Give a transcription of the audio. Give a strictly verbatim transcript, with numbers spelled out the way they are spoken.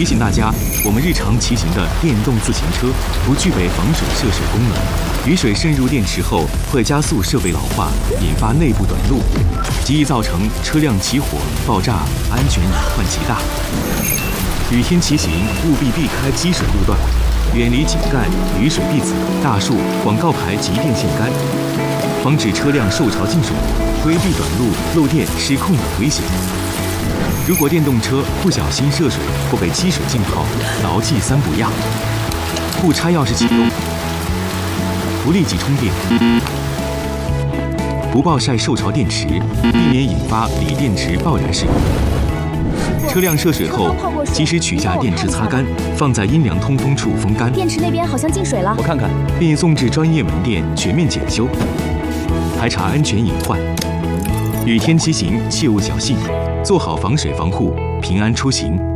提醒大家，我们日常骑行的电动自行车不具备防水涉水功能，雨水渗入电池后会加速设备老化，引发内部短路，极易造成车辆起火、爆炸，安全隐患极大。雨天骑行务必避开积水路段，远离井盖、雨水壁子、大树、广告牌及电线杆，防止车辆受潮进水，规避短路、漏电、失控等危险。如果电动车不小心涉水或被积水浸泡，牢记三不要：不插钥匙启动，不立即充电，不暴晒受潮电池，避免引发锂电池爆燃事故。车辆涉水后，及时取下电池擦干，放在阴凉通风处风干。 电池那边好像进水了， 我看看，并送至专业门店全面检修，排查安全隐患。雨天骑行切勿侥幸，做好防水防护，平安出行。